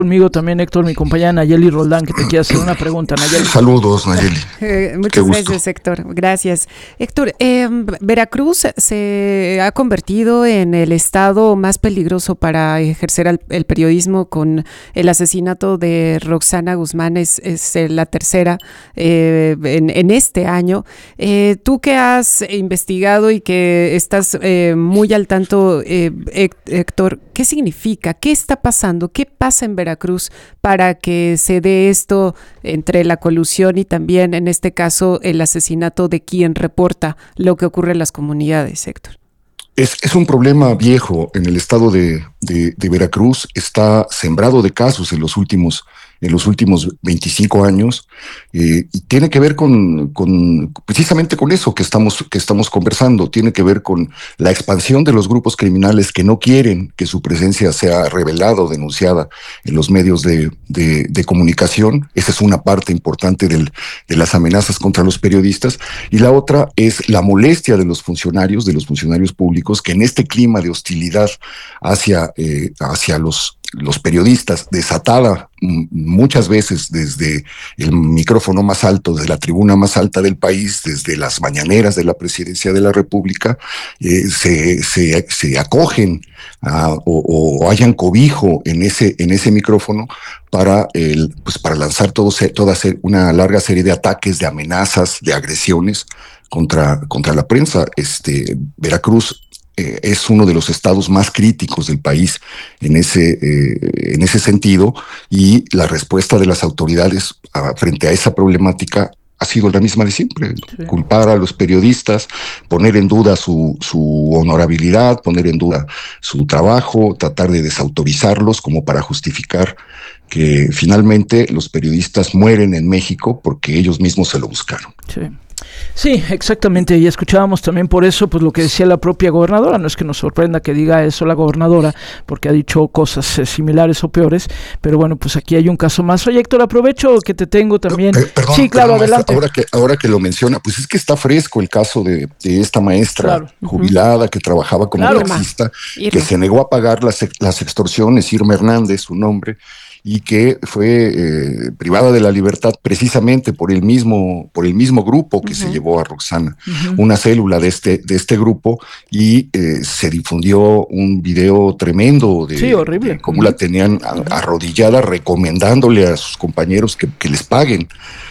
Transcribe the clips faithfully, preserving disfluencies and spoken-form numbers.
Conmigo también, Héctor, mi compañera Nayeli Roldán, que te quiere hacer una pregunta. Nayeli. Saludos, Nayeli. Eh, muchas gracias, Héctor. Gracias. Héctor, eh, Veracruz se ha convertido en el estado más peligroso para ejercer el, el periodismo con el asesinato de Roxana Guzmán. Es, es la tercera eh, en, en este año. Eh, tú que has investigado y que estás eh, muy al tanto, eh, Héctor, ¿qué significa? ¿Qué está pasando? ¿Qué pasa en Veracruz para que se dé esto entre la colusión y también, en este caso, el asesinato de quien reporta lo que ocurre en las comunidades, Héctor? Es, es un problema viejo en el estado de, de, de Veracruz. Está sembrado de casos en los últimos, en los últimos veinticinco años eh, y tiene que ver con, con precisamente con eso que estamos, que estamos conversando. Tiene que ver con la expansión de los grupos criminales que no quieren que su presencia sea revelada o denunciada en los medios de, de, de comunicación. Esa es una parte importante del, de las amenazas contra los periodistas. Y la otra es la molestia de los funcionarios, de los funcionarios públicos, que en este clima de hostilidad hacia, eh, hacia los los periodistas, desatada muchas veces desde el micrófono más alto, desde la tribuna más alta del país, desde las mañaneras de la Presidencia de la República, eh, se, se, se acogen a, o, o hayan cobijo en ese, en ese micrófono para, el, pues para lanzar todo, toda una larga serie de ataques, de amenazas, de agresiones contra, contra la prensa. Este, Veracruz Eh, es uno de los estados más críticos del país en ese, eh, en ese sentido, y la respuesta de las autoridades a, frente a esa problemática ha sido la misma de siempre. Sí. Culpar a los periodistas, poner en duda su, su honorabilidad, poner en duda su trabajo, tratar de desautorizarlos como para justificar que finalmente los periodistas mueren en México porque ellos mismos se lo buscaron. Sí. Sí, exactamente, y escuchábamos también por eso pues lo que decía la propia gobernadora. No es que nos sorprenda que diga eso la gobernadora, porque ha dicho cosas eh, similares o peores, pero bueno, pues aquí hay un caso más. Oye, Héctor, aprovecho que te tengo también. Eh, perdón, sí, claro, perdón, adelante. Ahora que, ahora que lo menciona, pues es que está fresco el caso de, de esta maestra claro. jubilada que trabajaba como claro, taxista, que se negó a pagar las, las extorsiones, Irma Hernández, su nombre, y que fue eh, privada de la libertad precisamente por el mismo, por el mismo grupo que uh-huh. se llevó a Roxana, uh-huh. una célula de este, de este grupo, y eh, se difundió un video tremendo de, sí, horrible. de cómo uh-huh. la tenían arrodillada recomendándole a sus compañeros que, que les paguen.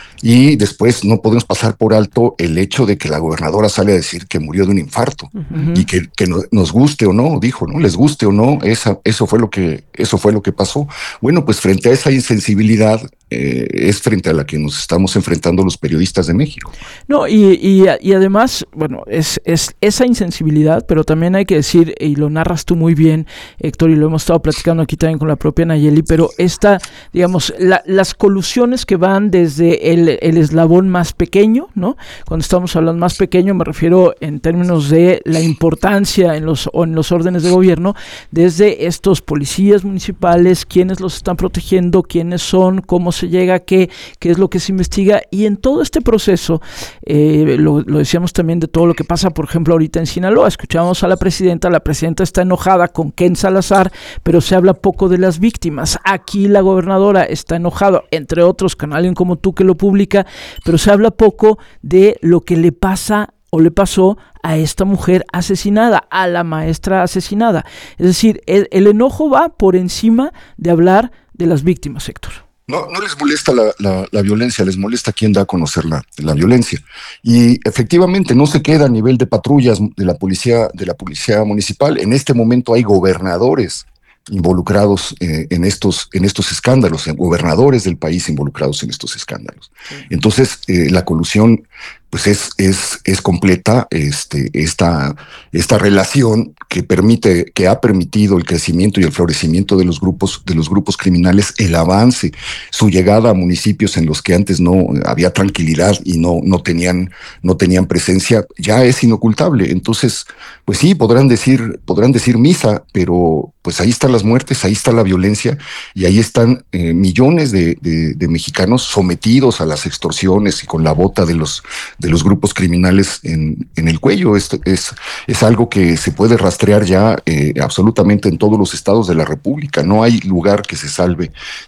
Y después no podemos pasar por alto el hecho de que la gobernadora sale a decir que murió de un infarto uh-huh. y que, que no, nos guste o no, dijo, ¿no? Les guste o no, esa, eso fue lo que, eso fue lo que pasó. Bueno, pues frente a esa insensibilidad eh, es frente a la que nos estamos enfrentando los periodistas de México. No, y, y, y además, bueno, es, es esa insensibilidad, pero también hay que decir, y lo narras tú muy bien, Héctor, y lo hemos estado platicando aquí también con la propia Nayeli, pero esta, digamos, la, las colusiones que van desde el el eslabón más pequeño, ¿no? Cuando estamos hablando más pequeño me refiero en términos de la importancia en los, o en los órdenes de gobierno, desde estos policías municipales, quiénes los están protegiendo, quiénes son, cómo se llega a qué, qué es lo que se investiga, y en todo este proceso, eh, lo, lo decíamos también de todo lo que pasa, por ejemplo, ahorita en Sinaloa, escuchábamos a la presidenta, la presidenta está enojada con Ken Salazar, pero se habla poco de las víctimas. Aquí la gobernadora está enojada, entre otros, con alguien como tú que lo publica, pero se habla poco de lo que le pasa o le pasó a esta mujer asesinada, a la maestra asesinada. Es decir, el, el enojo va por encima de hablar de las víctimas, Héctor. No, no les molesta la, la, la violencia, les molesta quien da a conocer la, la violencia. Y efectivamente no se queda a nivel de patrullas de la policía, de la policía municipal. En este momento hay gobernadores involucrados eh, en estos en estos escándalos, en gobernadores del país involucrados en estos escándalos. Sí. Entonces, eh, la colusión pues es es es completa, este esta esta relación que permite que ha permitido el crecimiento y el florecimiento de los grupos de los grupos criminales, el avance, su llegada a municipios en los que antes no había tranquilidad y no no tenían no tenían presencia, ya es inocultable. Entonces, pues sí, podrán decir podrán decir misa, pero pues ahí están las muertes, ahí está la violencia y ahí están eh, millones de, de, de mexicanos sometidos a las extorsiones y con la bota de los de los grupos criminales en, en el cuello. Esto es, es algo que se puede rastrear ya eh, absolutamente en todos los estados de la República. No hay lugar que se salve